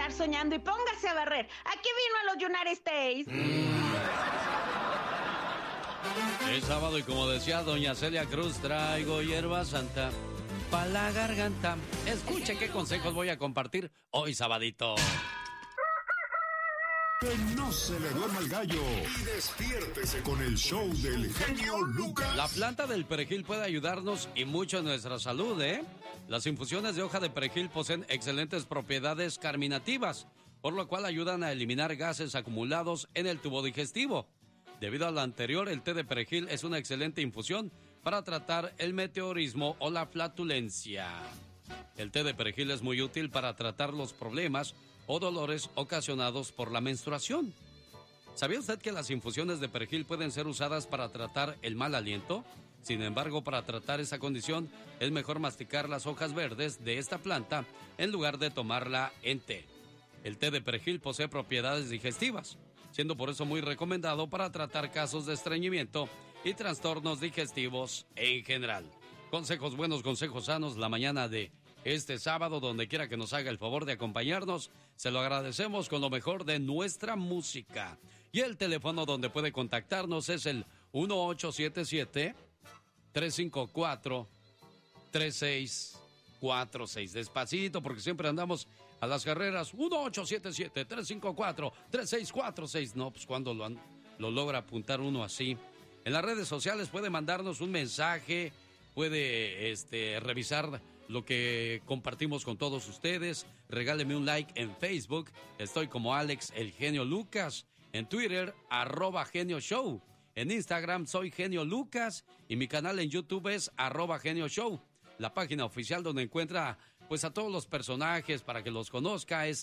estar soñando y póngase a barrer. Aquí vino a los United States. Es sábado y como decía doña Celia Cruz, traigo hierba santa pa' la garganta. Escuche qué consejos voy a compartir hoy sabadito. Que no se le duerma el gallo y despiértese con el show del genio Lucas. La planta del perejil puede ayudarnos y mucho en nuestra salud, ¿eh? Las infusiones de hoja de perejil poseen excelentes propiedades carminativas, por lo cual ayudan a eliminar gases acumulados en el tubo digestivo. Debido a lo anterior, el té de perejil es una excelente infusión para tratar el meteorismo o la flatulencia. El té de perejil es muy útil para tratar los problemas o dolores ocasionados por la menstruación. ¿Sabía usted que las infusiones de perejil pueden ser usadas para tratar el mal aliento? Sin embargo, para tratar esa condición es mejor masticar las hojas verdes de esta planta en lugar de tomarla en té. El té de perejil posee propiedades digestivas, siendo por eso muy recomendado para tratar casos de estreñimiento y trastornos digestivos en general. Consejos buenos, consejos sanos, la mañana de este sábado, donde quiera que nos haga el favor de acompañarnos, se lo agradecemos con lo mejor de nuestra música. Y el teléfono donde puede contactarnos es el 1877-354-3646. Despacito, porque siempre andamos a las carreras. 1877-354-3646. No, pues cuando lo logra apuntar uno así. En las redes sociales puede mandarnos un mensaje, puede revisar lo que compartimos con todos ustedes. Regáleme un like en Facebook. Estoy como Alex El Genio Lucas. En Twitter, @GenioShow. En Instagram soy Genio Lucas. Y mi canal en YouTube es @GenioShow. La página oficial donde encuentra pues a todos los personajes para que los conozca es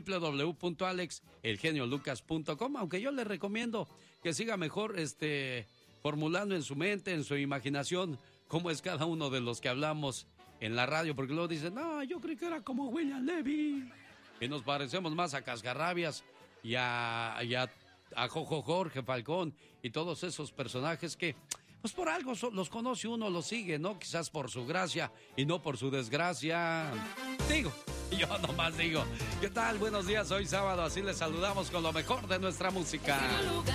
www.alexelgeniolucas.com. Aunque yo le recomiendo que siga mejor formulando en su mente, en su imaginación, cómo es cada uno de los que hablamos en la radio, porque luego dicen, no, yo creí que era como William Levy. Y nos parecemos más a Cascarrabias y a Jojo Jorge Falcón y todos esos personajes que, pues por algo los conoce uno, los sigue, ¿no? Quizás por su gracia y no por su desgracia. Yo nomás digo, ¿qué tal? Buenos días, hoy sábado, así les saludamos con lo mejor de nuestra música.